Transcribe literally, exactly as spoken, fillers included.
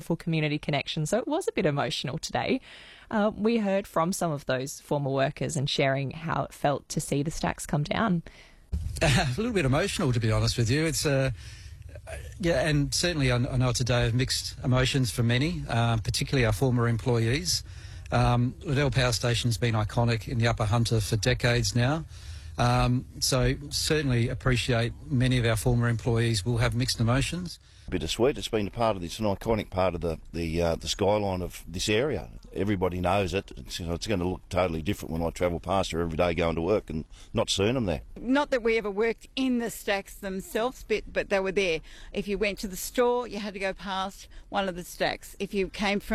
wonderful community connection. So it was a bit emotional today. Uh, we heard from some of those former workers and sharing how it felt to see the stacks come down. Uh, a little bit emotional, to be honest with you. It's uh, yeah, and certainly I, I know it's a day of mixed emotions for many, uh, particularly our former employees. Um, Liddell Power Station's been iconic in the Upper Hunter for decades now. Um, so certainly appreciate many of our former employees will have mixed emotions. Bittersweet. It's been a part of this, an iconic part of the the, uh, the skyline of this area. Everybody knows it. It's, you know, it's going to look totally different when I travel past her every day going to work and not seeing them there. Not that we ever worked in the stacks themselves, but, but they were there. If you went to the store, you had to go past one of the stacks. If you came from